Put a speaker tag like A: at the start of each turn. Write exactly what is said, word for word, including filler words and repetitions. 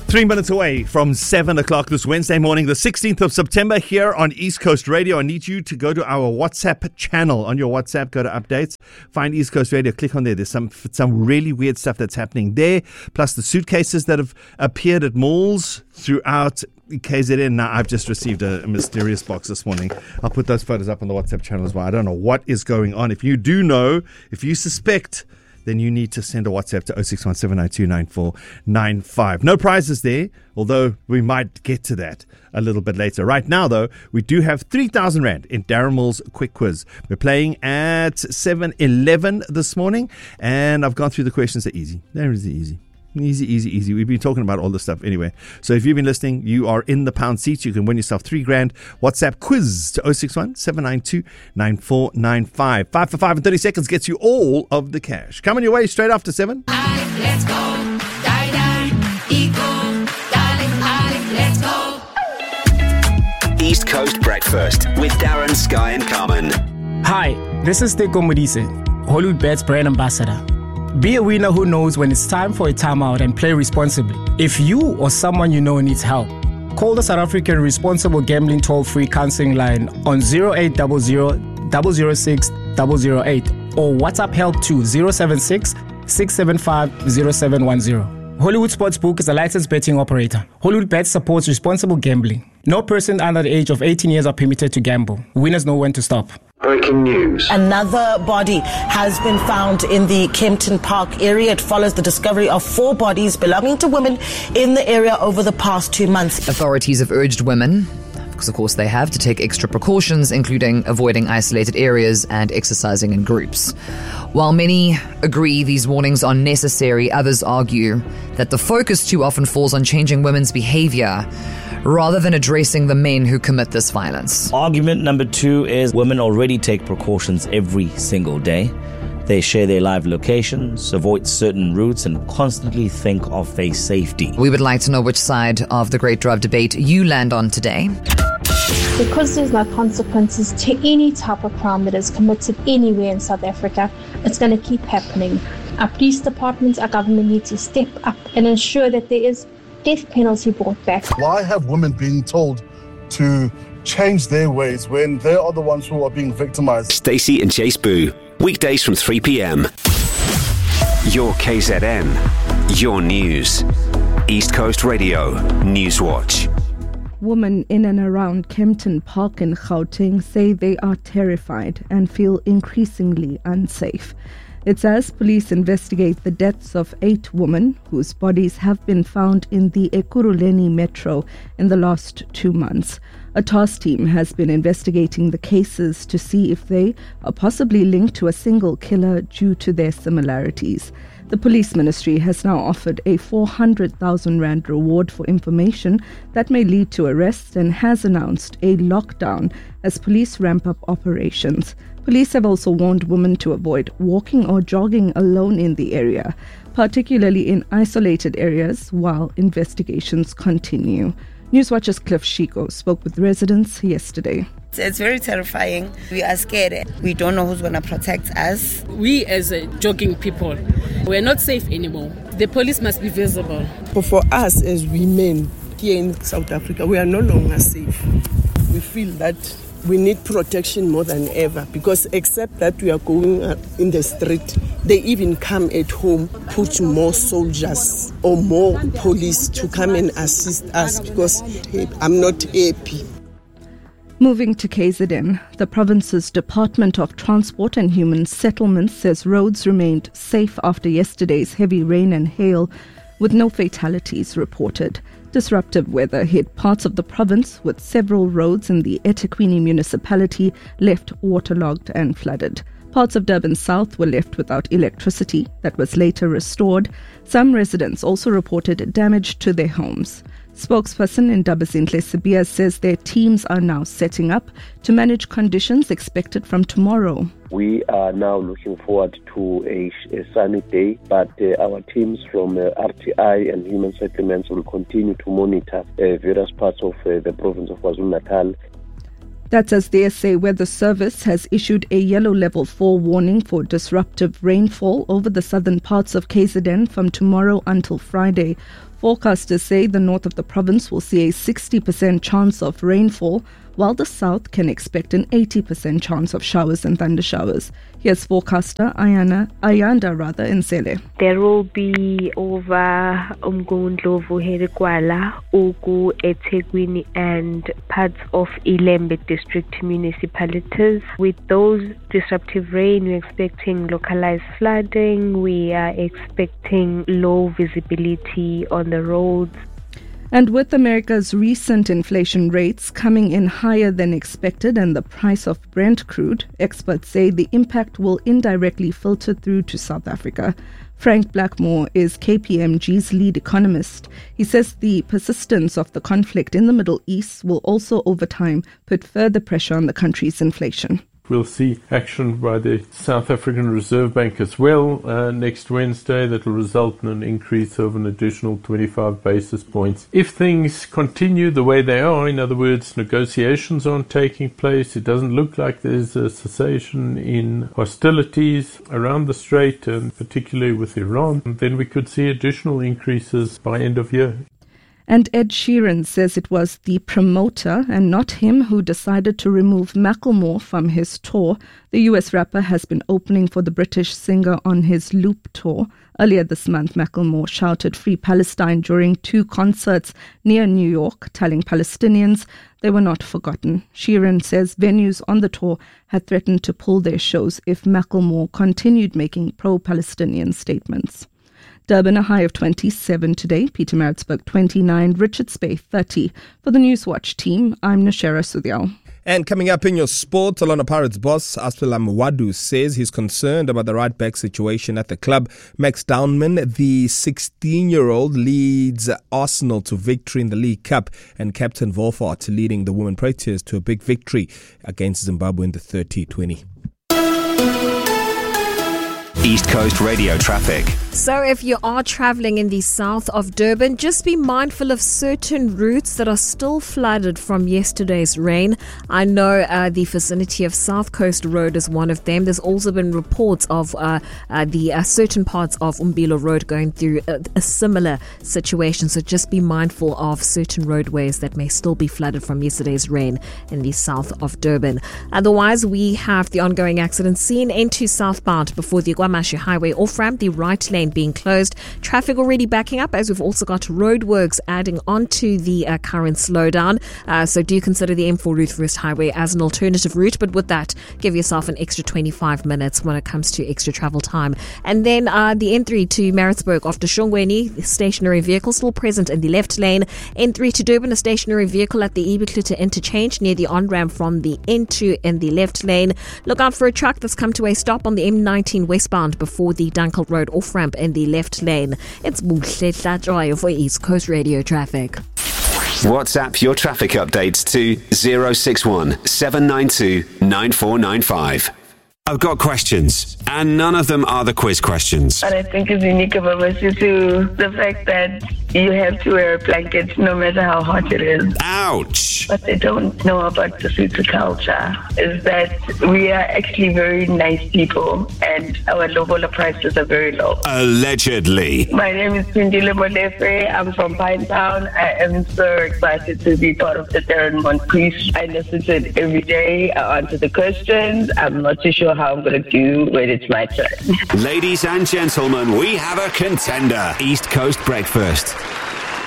A: Three minutes away from seven o'clock this Wednesday morning, the sixteenth of September, here on East Coast Radio. I need you to go to our WhatsApp channel. On your WhatsApp, go to updates, find East Coast Radio, click on there. There's some some really weird stuff that's happening there, plus the suitcases that have appeared at malls throughout K Z N. Now, I've just received a, a mysterious box this morning. I'll put those photos up on the WhatsApp channel as well. I don't know what is going on. If you do know, if you suspect, then you need to send a WhatsApp to oh six one seven nine two nine four nine five. No prizes there, although we might get to that a little bit later. Right now, though, we do have three thousand Rand in Darren Moore's Quick Quiz. We're playing at seven eleven this morning, and I've gone through the questions. They're easy. They're easy, easy. Easy, easy, easy. We've been talking about all this stuff anyway. So if you've been listening, you are in the pound seats. You can win yourself three grand. WhatsApp quiz to oh six one seven nine two nine four nine five. Five for five in thirty seconds gets you all of the cash. Coming your way straight after seven.
B: Alec, let's go. Die, die. Eco. Darling, Alec, let's go.
C: East Coast Breakfast with Darren, Sky and Carmen.
D: Hi, this is Teko Modise, Hollywood Bets brand ambassador. Be a winner who knows when it's time for a timeout and play responsibly. If you or someone you know needs help, call the South African Responsible Gambling Toll-Free Counseling Line on zero eight zero zero, zero zero six, zero zero eight or WhatsApp help to zero seven six, six seven five, zero seven one zero. Hollywood Sportsbook is a licensed betting operator. Hollywood Bets supports responsible gambling. No person under the age of eighteen years are permitted to gamble. Winners know when to stop.
C: Breaking news.
E: Another body has been found in the Kempton Park area. It follows the discovery of four bodies belonging to women in the area over the past two months.
F: Authorities have urged women, because of course they have, to take extra precautions, including avoiding isolated areas and exercising in groups. While many agree these warnings are necessary, others argue that the focus too often falls on changing women's behavior rather than addressing the men who commit this violence.
G: Argument number two is women already take precautions every single day. They share their live locations, avoid certain routes, and constantly think of their safety.
F: We would like to know which side of the Great Drive debate you land on today.
H: Because there's no consequences to any type of crime that is committed anywhere in South Africa, it's going to keep happening. Our police departments, our government need to step up and ensure that there is death penalty brought back.
I: Why have women been told to change their ways when they are the ones who are being victimized?
C: Stacey and Chase Boo, weekdays from three p.m. Your K Z N, your news. East Coast Radio, Newswatch.
J: Women in and around Kempton Park in Gauteng say they are terrified and feel increasingly unsafe. It's as police investigate the deaths of eight women whose bodies have been found in the Ekurhuleni metro in the last two months. A task team has been investigating the cases to see if they are possibly linked to a single killer due to their similarities. The police ministry has now offered a four hundred thousand rand reward for information that may lead to arrest and has announced a lockdown as police ramp up operations. Police have also warned women to avoid walking or jogging alone in the area, particularly in isolated areas, while investigations continue. Newswatch's Cliff Shiko spoke with residents yesterday.
K: It's very terrifying. We are scared. We don't know who's going to protect us.
L: We as uh, jogging people, we're not safe anymore. The police must be visible.
M: But for us as women here in South Africa, we are no longer safe. We feel that we need protection more than ever because except that we are going in the street, they even come at home, put more soldiers or more police to come and assist us because I'm not happy.
J: Moving to K Z N, the province's Department of Transport and Human Settlements says roads remained safe after yesterday's heavy rain and hail, with no fatalities reported. Disruptive weather hit parts of the province, with several roads in the eThekwini municipality left waterlogged and flooded. Parts of Durban South were left without electricity that was later restored. Some residents also reported damage to their homes. Spokesperson in Ndabazinhle Sibiya says their teams are now setting up to manage conditions expected from tomorrow.
N: We are now looking forward to a, a sunny day, but uh, our teams from uh, R T I and Human Settlements will continue to monitor uh, various parts of uh, the province of KwaZulu-Natal.
J: That's as the S A Weather Service has issued a yellow level four warning for disruptive rainfall over the southern parts of K Z N from tomorrow until Friday. Forecasters say the north of the province will see a sixty percent chance of rainfall, while the south can expect an eighty percent chance of showers and thundershowers. Here's forecaster Ayana, Ayanda rather in Sele.
O: There will be over Umgundlovu, Herikwala, Ugu, eThekwini and parts of Ilembe district municipalities. With those disruptive rain, we're expecting localized flooding. We are expecting low visibility on the roads.
J: And with America's recent inflation rates coming in higher than expected and the price of Brent crude, experts say the impact will indirectly filter through to South Africa. Frank Blackmore is K P M G's lead economist. He says the persistence of the conflict in the Middle East will also over time put further pressure on the country's inflation.
P: We'll see action by the South African Reserve Bank as well uh, next Wednesday that will result in an increase of an additional twenty-five basis points. If things continue the way they are, in other words, negotiations aren't taking place, it doesn't look like there's a cessation in hostilities around the Strait, and particularly with Iran, then we could see additional increases by end of year.
J: And Ed Sheeran says it was the promoter and not him who decided to remove Macklemore from his tour. The U S rapper has been opening for the British singer on his Loop tour. Earlier this month, Macklemore shouted Free Palestine during two concerts near New York, telling Palestinians they were not forgotten. Sheeran says venues on the tour had threatened to pull their shows if Macklemore continued making pro-Palestinian statements. Durban, a high of twenty-seven today. Pietermaritzburg, twenty-nine. Richards Bay, thirty. For the Newswatch team, I'm Nashera Sudyal.
Q: And coming up in your sport, Orlando Pirates boss Aspelam Wadu says he's concerned about the right back situation at the club. Max Downman, the sixteen-year-old, leads Arsenal to victory in the League Cup, and Captain Wolfart leading the Women Proteas to a big victory against Zimbabwe in the thirty twenty.
C: East Coast Radio traffic.
R: So if you are travelling in the south of Durban, just be mindful of certain routes that are still flooded from yesterday's rain. I know uh, the vicinity of South Coast Road is one of them. There's also been reports of uh, uh, the uh, certain parts of Umbilo Road going through a, a similar situation. So just be mindful of certain roadways that may still be flooded from yesterday's rain in the south of Durban. Otherwise, we have the ongoing accident scene into southbound before the Guamashi Highway off-ramp, the right lane being closed. Traffic already backing up as we've also got roadworks adding onto the uh, current slowdown. Uh, so do consider the M four Ruthven Highway as an alternative route, but with that, give yourself an extra twenty-five minutes when it comes to extra travel time. And then uh, the N three to Maritzburg after Shongweni, the stationary vehicle still present in the left lane. N three to Durban, a stationary vehicle at the Ibikluta interchange near the on-ramp from the N two in the left lane. Look out for a truck that's come to a stop on the M nineteen westbound before the Dunkel Road off-ramp in the left lane. It's Buhle Tlajoy for East Coast Radio traffic.
C: WhatsApp your traffic updates to zero six one seven nine two nine four nine five. I've got questions, and none of them are the quiz questions.
S: What I think is unique about Lesotho, the fact that you have to wear a blanket no matter how hot it is.
C: Ouch!
S: What they don't know about the Sotho culture is that we are actually very nice people, and our lobola prices are very low.
C: Allegedly.
S: My name is Pindile Molefe. I'm from Pinetown. I am so excited to be part of the Darren Moncrief. I listen to it every day. I answer the questions. I'm not too sure how I'm going to do when it's my turn.
C: Ladies and gentlemen, we have a contender. East Coast Breakfast.